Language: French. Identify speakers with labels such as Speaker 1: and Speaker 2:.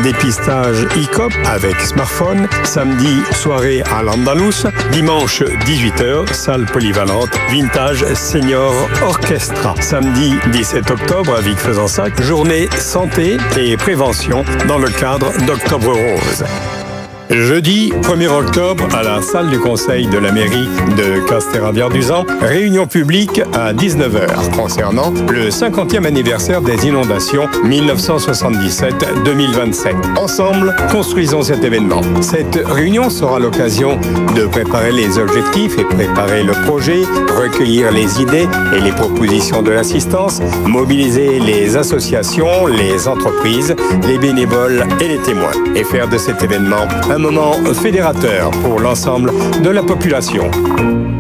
Speaker 1: dépistage ICOP avec smartphone. Samedi, soirée à l'Andalous. Dimanche, 18h, salle polyvalente Vintage Senior Orchestra. Samedi 17 octobre à Vic-Fezensac, journée santé et prévention dans le cadre d'Octobre Rose. Jeudi 1er octobre, à la salle du conseil de la mairie de Castéravière-Duzan, réunion publique à 19h concernant le 50e anniversaire des inondations 1977-2027. Ensemble, construisons cet événement. Cette réunion sera l'occasion de préparer les objectifs et préparer le projet, recueillir les idées et les propositions de l'assistance, mobiliser les associations, les entreprises, les bénévoles et les témoins et faire de cet événement un moment fédérateur pour l'ensemble de la population.